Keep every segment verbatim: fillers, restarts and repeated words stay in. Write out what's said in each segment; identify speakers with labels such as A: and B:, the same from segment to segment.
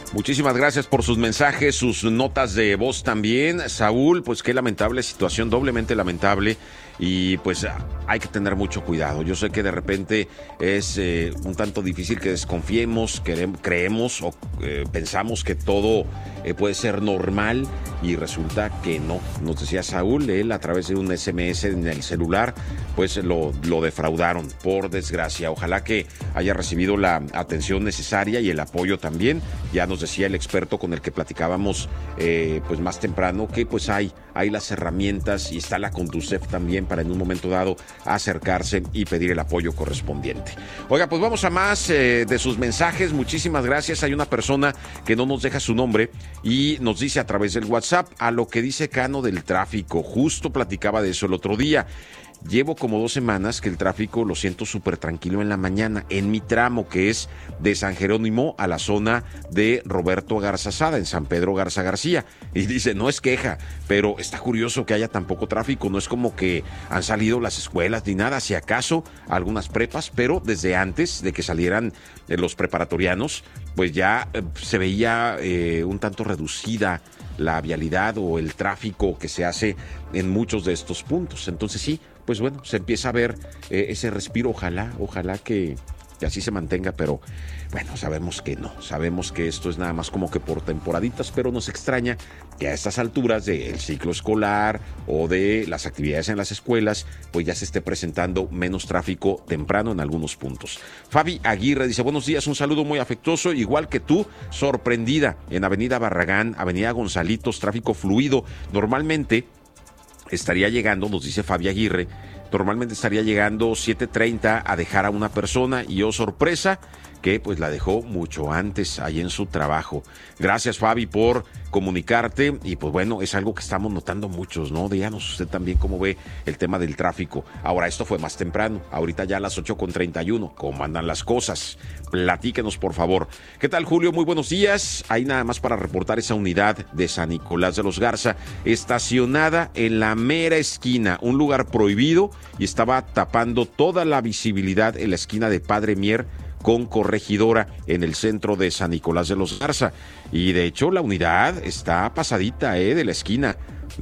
A: Muchísimas gracias por sus mensajes, sus notas de voz también. Saúl, pues qué lamentable situación, doblemente lamentable. Y pues hay que tener mucho cuidado. Yo sé que de repente es eh, un tanto difícil que desconfiemos, que creemos o eh, pensamos que todo eh, puede ser normal y resulta que no. Nos decía Saúl, él a través de un ese eme ese en el celular, pues lo, lo defraudaron, por desgracia. Ojalá que haya recibido la atención necesaria y el apoyo también. Ya nos decía el experto con el que platicábamos eh, pues más temprano que pues hay, hay las herramientas y está la Conducef también para en un momento dado acercarse y pedir el apoyo correspondiente. Oiga, pues vamos a más eh, de sus mensajes. Muchísimas gracias. Hay una persona que no nos deja su nombre y nos dice a través del WhatsApp a lo que dice Cano del tráfico. Justo platicaba de eso el otro día. Llevo como dos semanas que el tráfico lo siento súper tranquilo en la mañana, en mi tramo que es de San Jerónimo a la zona de Roberto Garza Sada, en San Pedro Garza García. Y dice, no es queja, pero está curioso que haya tan poco tráfico. No es como que han salido las escuelas ni nada, si acaso algunas prepas, pero desde antes de que salieran eh, los preparatorianos, pues ya eh, se veía eh, un tanto reducida la vialidad o el tráfico que se hace en muchos de estos puntos. Entonces sí, pues bueno, se empieza a ver eh, ese respiro, ojalá, ojalá que, que así se mantenga, pero bueno, sabemos que no, sabemos que esto es nada más como que por temporaditas, pero nos extraña que a estas alturas del ciclo escolar o de las actividades en las escuelas, pues ya se esté presentando menos tráfico temprano en algunos puntos. Fabi Aguirre dice, buenos días, un saludo muy afectuoso, igual que tú, sorprendida en Avenida Barragán, Avenida Gonzalitos, tráfico fluido, normalmente estaría llegando, nos dice Fabi Aguirre, normalmente estaría llegando siete treinta a dejar a una persona y oh sorpresa, que pues la dejó mucho antes ahí en su trabajo. Gracias Fabi por comunicarte y pues bueno, es algo que estamos notando muchos, ¿no? Díganos usted también cómo ve el tema del tráfico. Ahora esto fue más temprano, ahorita ya a las ocho con treinta y uno, ¿cómo andan las cosas? Platíquenos por favor. ¿Qué tal Julio? Muy buenos días. Ahí nada más para reportar esa unidad de San Nicolás de los Garza, estacionada en la mera esquina, un lugar prohibido y estaba tapando toda la visibilidad en la esquina de Padre Mier con Corregidora en el centro de San Nicolás de los Garza. Y de hecho la unidad está pasadita eh, de la esquina,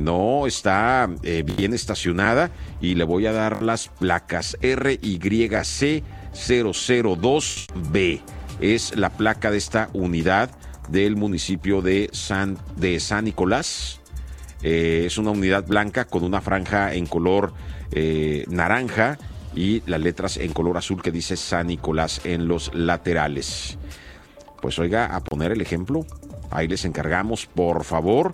A: no está eh, bien estacionada y le voy a dar las placas R Y C cero cero dos B. Es la placa de esta unidad del municipio de San, de San Nicolás. Eh, es una unidad blanca con una franja en color eh, naranja y las letras en color azul que dice San Nicolás en los laterales. Pues oiga, a poner el ejemplo, ahí les encargamos, por favor.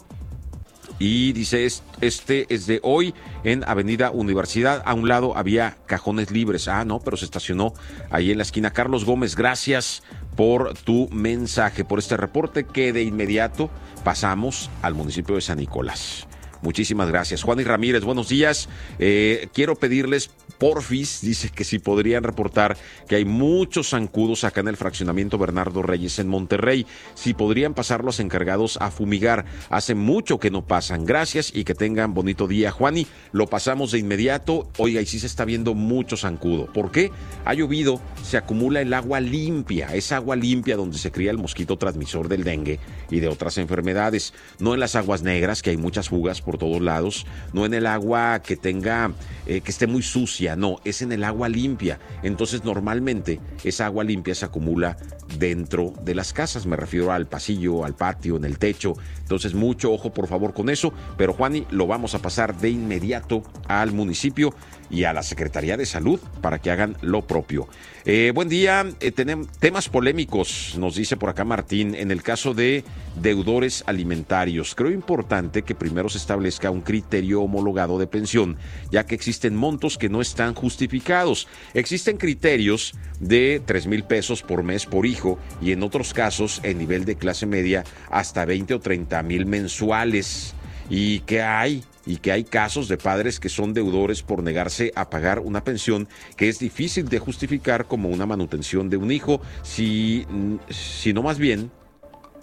A: Y dice, este es de hoy en Avenida Universidad, a un lado había cajones libres. Ah, no, pero se estacionó ahí en la esquina. Carlos Gómez, gracias por tu mensaje, por este reporte que de inmediato pasamos al municipio de San Nicolás. Muchísimas gracias. Juan y Ramírez, buenos días. Eh, quiero pedirles, porfis, dice que si podrían reportar que hay muchos zancudos acá en el fraccionamiento Bernardo Reyes en Monterrey. Si podrían pasar los encargados a fumigar. Hace mucho que no pasan. Gracias y que tengan bonito día. Juani, lo pasamos de inmediato. Oiga, y sí se está viendo mucho zancudo. ¿Por qué? Ha llovido, se acumula el agua limpia. Es agua limpia donde se cría el mosquito transmisor del dengue y de otras enfermedades. No en las aguas negras, que hay muchas fugas por todos lados, no en el agua que tenga, eh, que esté muy sucia, no, es en el agua limpia. Entonces normalmente esa agua limpia se acumula dentro de las casas, me refiero al pasillo, al patio, en el techo. Entonces mucho ojo por favor con eso, pero Juani, lo vamos a pasar de inmediato al municipio y a la Secretaría de Salud para que hagan lo propio. Eh, buen día, eh, tenemos temas polémicos, nos dice por acá Martín, en el caso de deudores alimentarios. Creo importante que primero se establezca un criterio homologado de pensión, ya que existen montos que no están justificados. Existen criterios de tres mil pesos por mes por hijo y en otros casos, en nivel de clase media, hasta veinte o treinta mil mensuales. ¿Y qué hay? Y que hay casos de padres que son deudores por negarse a pagar una pensión que es difícil de justificar como una manutención de un hijo, si, si no más bien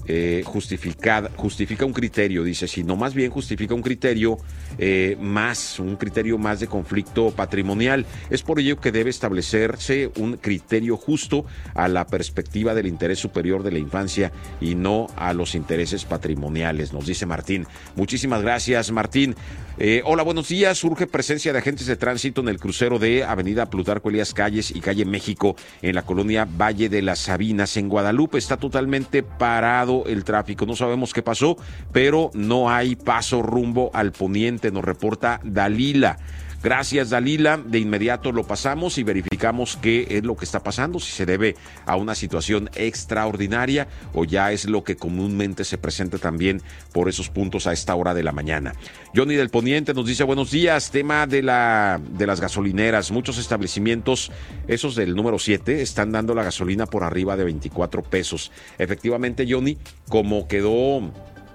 A: eh, justificada, justifica un criterio, dice, sino más bien justifica un criterio eh, más, un criterio más de conflicto patrimonial. Es por ello que debe establecerse un criterio justo a la perspectiva del interés superior de la infancia y no a los intereses patrimoniales, nos dice Martín. Muchísimas gracias, Martín. Eh, hola, buenos días. Urge presencia de agentes de tránsito en el crucero de Avenida Plutarco Elías Calles y Calle México en la colonia Valle de las Sabinas. En Guadalupe está totalmente parado el tráfico. No sabemos qué pasó, pero no hay paso rumbo al poniente, nos reporta Dalila. Gracias, Dalila. De inmediato lo pasamos y verificamos qué es lo que está pasando, si se debe a una situación extraordinaria o ya es lo que comúnmente se presenta también por esos puntos a esta hora de la mañana. Johnny del Poniente nos dice, buenos días, tema de, la, de las gasolineras. Muchos establecimientos, esos del número siete, están dando la gasolina por arriba de veinticuatro pesos. Efectivamente, Johnny, como quedó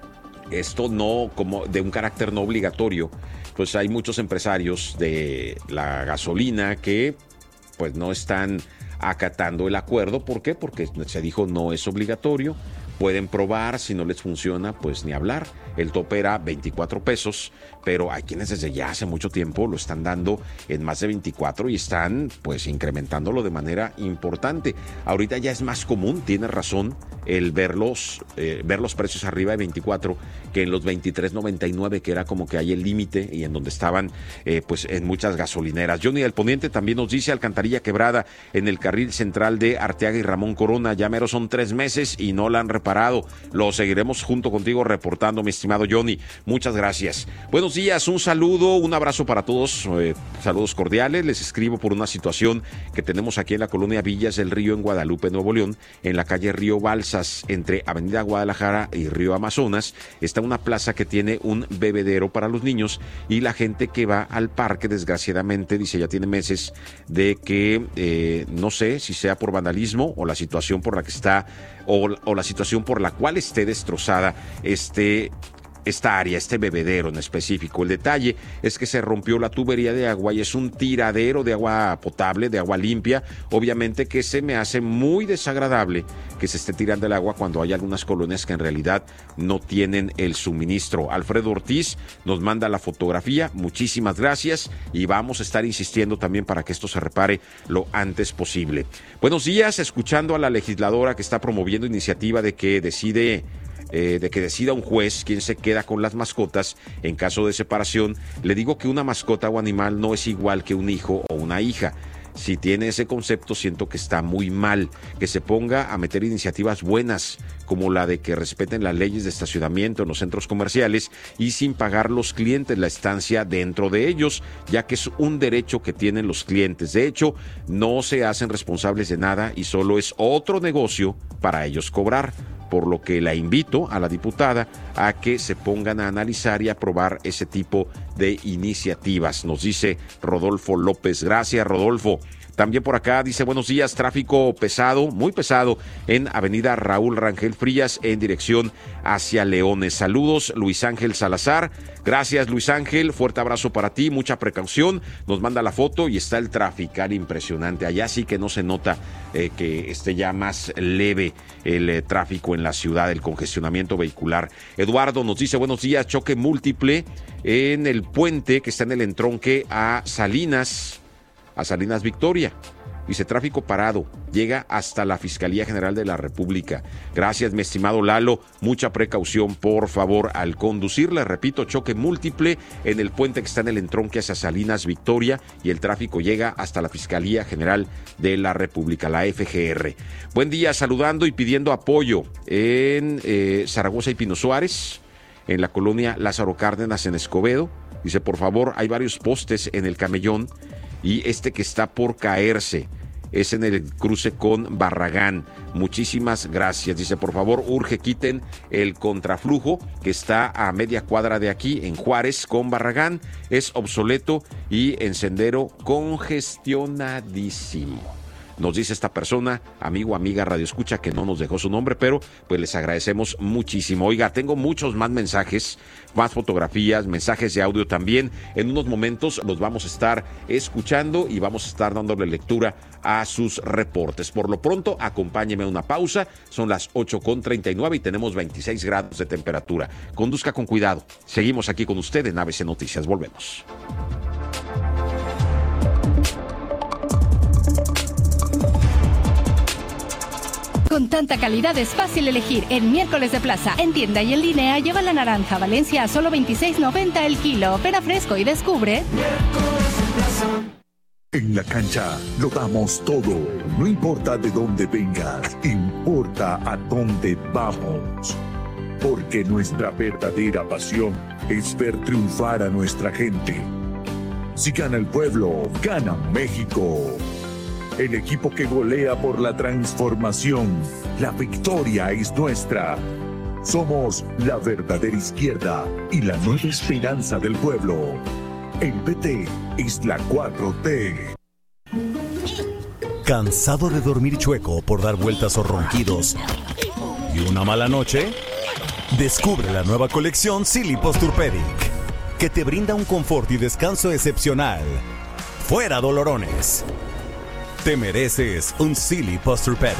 A: esto no como de un carácter no obligatorio, pues hay muchos empresarios de la gasolina que pues no están acatando el acuerdo. ¿Por qué? Porque se dijo no es obligatorio. Pueden probar, si no les funciona, pues ni hablar. El tope era veinticuatro pesos, pero hay quienes desde ya hace mucho tiempo lo están dando en más de veinticuatro y están pues incrementándolo de manera importante. Ahorita ya es más común, tiene razón, el verlos, eh, ver los precios arriba de veinticuatro que en los veintitrés noventa y nueve, que era como que hay el límite y en donde estaban eh, pues en muchas gasolineras. Johnny del Poniente también nos dice, alcantarilla quebrada en el carril central de Arteaga y Ramón Corona, ya mero son tres meses y no la han reparado. Lo seguiremos junto contigo reportando, mi estimado Johnny. Muchas gracias. Buenos días, un saludo, un abrazo para todos, eh, saludos cordiales. Les escribo por una situación que tenemos aquí en la colonia Villas del Río en Guadalupe, Nuevo León, en la calle Río Balsas, entre Avenida Guadalajara y Río Amazonas. Está una plaza que tiene un bebedero para los niños y la gente que va al parque, desgraciadamente, dice, ya tiene meses de que, eh, no sé si sea por vandalismo o la situación por la que está, o, o la situación por la cual esté destrozada este esta área, este bebedero en específico. El detalle es que se rompió la tubería de agua y es un tiradero de agua potable, de agua limpia. Obviamente que se me hace muy desagradable que se esté tirando el agua cuando hay algunas colonias que en realidad no tienen el suministro. Alfredo Ortiz nos manda la fotografía, muchísimas gracias, y vamos a estar insistiendo también para que esto se repare lo antes posible. Buenos días, escuchando a la legisladora que está promoviendo iniciativa de que decide Eh, de que decida un juez quién se queda con las mascotas en caso de separación. Le digo que una mascota o animal no es igual que un hijo o una hija. Si tiene ese concepto, siento que está muy mal. Que se ponga a meter iniciativas buenas, como la de que respeten las leyes de estacionamiento en los centros comerciales y sin pagar los clientes la estancia dentro de ellos, ya que es un derecho que tienen los clientes. De hecho, no se hacen responsables de nada y solo es otro negocio para ellos cobrar. Por lo que la invito a la diputada a que se pongan a analizar y aprobar ese tipo de iniciativas, nos dice Rodolfo López. Gracias, Rodolfo. También por acá dice, buenos días, tráfico pesado, muy pesado, en Avenida Raúl Rangel Frías, en dirección hacia Leones. Saludos, Luis Ángel Salazar. Gracias, Luis Ángel, fuerte abrazo para ti, mucha precaución. Nos manda la foto y está el traficar impresionante. Allá sí que no se nota eh, que esté ya más leve el eh, tráfico en la ciudad, el congestionamiento vehicular. Eduardo nos dice, buenos días, choque múltiple en el puente que está en el entronque a Salinas, a Salinas Victoria. Dice, tráfico parado, llega hasta la Fiscalía General de la República. Gracias, mi estimado Lalo, mucha precaución, por favor, al conducir. Les repito, choque múltiple en el puente que está en el entronque hacia Salinas Victoria y el tráfico llega hasta la Fiscalía General de la República, la F G R. Buen día, saludando y pidiendo apoyo en eh, Zaragoza y Pino Suárez, en la colonia Lázaro Cárdenas, en Escobedo. Dice, por favor, hay varios postes en el camellón y este que está por caerse es en el cruce con Barragán. Muchísimas gracias. Dice, por favor, urge quiten el contraflujo que está a media cuadra de aquí, en Juárez con Barragán. Es obsoleto y en sendero congestionadísimo. nos dice esta persona, amigo, amiga, radio escucha, que no nos dejó su nombre, pero pues les agradecemos muchísimo. Oiga, tengo muchos más mensajes, más fotografías, mensajes de audio también. En unos momentos los vamos a estar escuchando y vamos a estar dándole lectura a sus reportes. Por lo pronto, acompáñeme a una pausa. Son las ocho con treinta y nueve y tenemos veintiséis grados de temperatura. Conduzca con cuidado. Seguimos aquí con usted en A B C Noticias. Volvemos.
B: Con tanta calidad es fácil elegir. En Miércoles de Plaza, en tienda y en línea, lleva la naranja Valencia a solo veintiséis noventa el kilo. Pera fresco y descubre.
C: En la cancha lo damos todo. No importa de dónde vengas, importa a dónde vamos. Porque nuestra verdadera pasión es ver triunfar a nuestra gente. Si gana el pueblo, gana México. El equipo que golea por la transformación. La victoria es nuestra. Somos la verdadera izquierda y la nueva esperanza del pueblo. El P T es la cuatro T.
D: ¿Cansado de dormir chueco por dar vueltas o ronquidos y una mala noche? Descubre la nueva colección Silly Posturepedic, que te brinda un confort y descanso excepcional. ¡Fuera dolorones! Te mereces un Silly Posturepedic.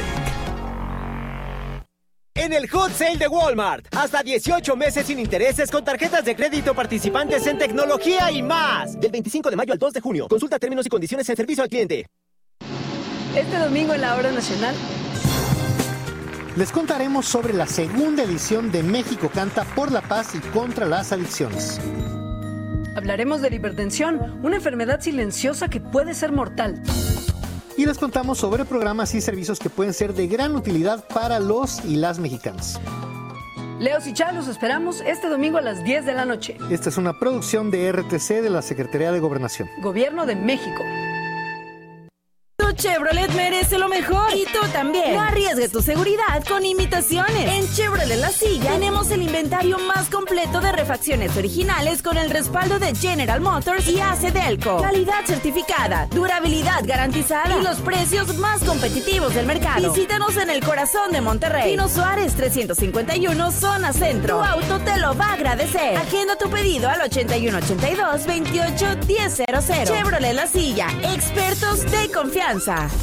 E: En el Hot Sale de Walmart, hasta dieciocho meses sin intereses con tarjetas de crédito participantes en tecnología y más. Del veinticinco de mayo al dos de junio. Consulta términos y condiciones en servicio al cliente.
F: Este domingo en la Hora Nacional
G: les contaremos sobre la segunda edición de México Canta por la Paz y contra las adicciones.
F: hablaremos de la hipertensión, una enfermedad silenciosa que puede ser mortal.
G: Y les contamos sobre programas y servicios que pueden ser de gran utilidad para los y las mexicanos.
F: Leos y Chá, los esperamos este domingo a las diez de la noche.
G: Esta es una producción de R T C de la Secretaría de Gobernación.
F: Gobierno de México.
H: Tu Chevrolet merece lo mejor. Y tú también. No arriesgues tu seguridad con imitaciones. En Chevrolet La Silla tenemos el inventario más completo de refacciones originales con el respaldo de General Motors y A C Delco. Calidad certificada, durabilidad garantizada y los precios más competitivos del mercado. Visítanos en el corazón de Monterrey. Pino Suárez trescientos cincuenta y uno, zona centro. Tu auto te lo va a agradecer. Agenda tu pedido al ochenta y uno ochenta y dos, veintiocho diez cero cero. Chevrolet La Silla, expertos de confianza.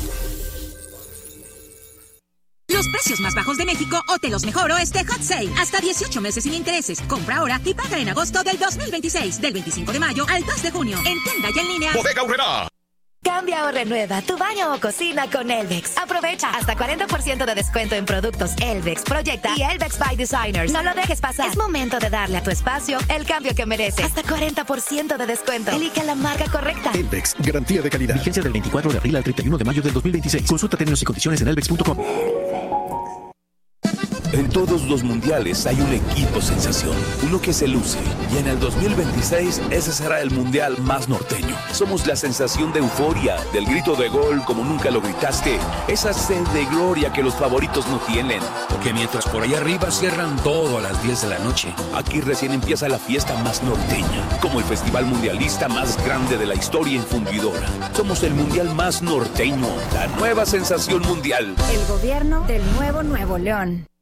I: Los precios más bajos de México o te los mejoro este Hot Sale. Hasta dieciocho meses sin intereses. Compra ahora y paga en agosto del dos mil veintiséis. Del veinticinco de mayo al dos de junio. En tienda y en línea.
J: Bodega Aurrera.
K: Cambia o renueva tu baño o cocina con Elvex. Aprovecha hasta cuarenta por ciento de descuento en productos Elvex, Proyecta y Elvex by Designers. No lo dejes pasar. Es momento de darle a tu espacio el cambio que merece. Hasta cuarenta por ciento de descuento. Elige la marca correcta.
L: Elvex, garantía de calidad. Vigencia del veinticuatro de abril al treinta y uno de mayo del dos mil veintiséis. Consulta términos y condiciones en elvex punto com.
M: En todos los mundiales hay un equipo sensación, uno que se luce, y en el dos mil veintiséis ese será el mundial más norteño. Somos la sensación de euforia, del grito de gol como nunca lo gritaste, esa sed de gloria que los favoritos no tienen.
N: Porque mientras por allá arriba cierran todo a las diez de la noche,
M: aquí recién empieza la fiesta más norteña, como el festival mundialista más grande de la historia en Fundidora. Somos el mundial más norteño, la nueva sensación mundial.
O: El gobierno del nuevo Nuevo León.